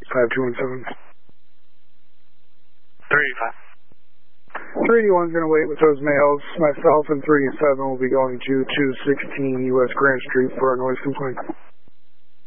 5217. 385. 381's going to wait with those males. Myself and 387 will be going to 216 U.S. Grant Street for a noise complaint.